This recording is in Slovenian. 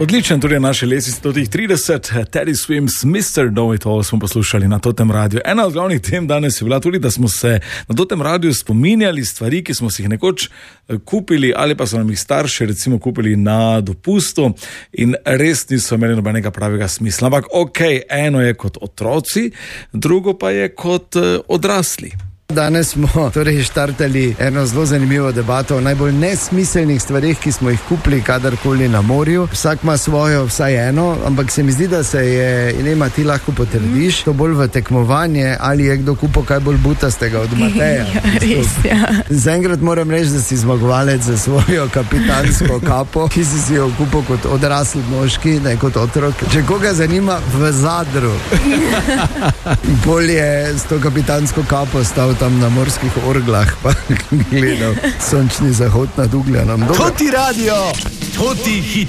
Odličen, torej naše lesice do tih 30, Teddy Swims, Mr. Know It All smo poslušali na Totem radiju. Ena od glavnih tem danes je bila tudi, da smo se na Totem radiju spominjali stvari, ki smo si jih nekoč kupili ali pa so nam jih starši recimo kupili na dopustu in res niso imeli nobenega pravega smisla. Ampak eno je kot otroci, drugo pa je kot odrasli. Danes smo torej štartali eno zelo zanimivo debato o najbolj nesmiselnih stvarih, ki smo jih kupili kadarkoli na morju. Vsak ima svojo, vsaj eno, ampak se mi zdi, da se je, Ilema, ti lahko potrdiš, to bolj v tekmovanje, ali je kdo kupil kaj bolj butastega od Mateja. Ja, res, ja. Zaenkrat moram reči, da si zmagovalec za svojo kapitansko kapo, ki si jo kupil kot odrasli moški, ne kot otrok. Če koga zanima, v Zadru. Bolje s to kapitansko kapo stal tam na morskih orglah, pa gledal sončni zahod nad Ugljanom. Toti radio, toti hit.